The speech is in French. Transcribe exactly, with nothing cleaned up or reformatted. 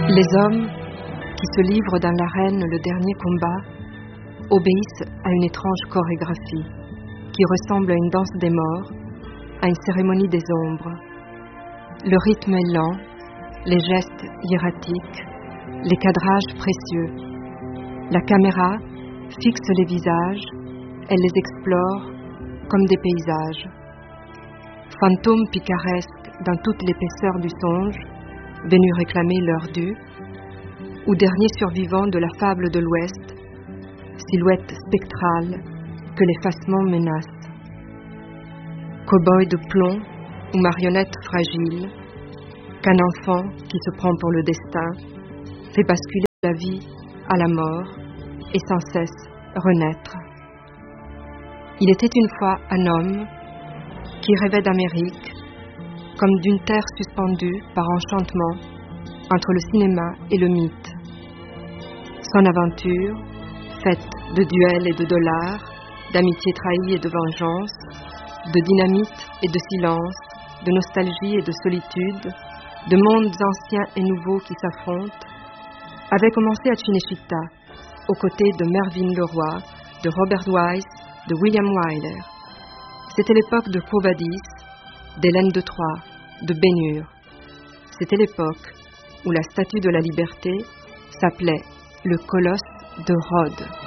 Les hommes qui se livrent dans l'arène le dernier combat obéissent à une étrange chorégraphie qui ressemble à une danse des morts, à une cérémonie des ombres. Le rythme est lent, les gestes hiératiques, les cadrages précieux. La caméra fixe les visages, elle les explore comme des paysages. Fantômes picaresques dans toute l'épaisseur du songe, venus réclamer leur dû, ou derniers survivants de la fable de l'Ouest, silhouette spectrale que l'effacement menace. Cow-boy de plomb ou marionnette fragile, qu'un enfant qui se prend pour le destin fait basculer de la vie à la mort et sans cesse renaître. Il était une fois un homme qui rêvait d'Amérique comme d'une terre suspendue par enchantement entre le cinéma et le mythe. Son aventure, faite de duels et de dollars, d'amitié trahie et de vengeance, de dynamite et de silence, de nostalgie et de solitude, de mondes anciens et nouveaux qui s'affrontent, avait commencé à Cinecittà, aux côtés de Mervyn LeRoy, de Robert Wise, de William Wyler. C'était l'époque de Quo Vadis, d'Hélène de Troie, de Ben-Hur. C'était l'époque où la statue de la liberté s'appelait le colosse de Rhodes.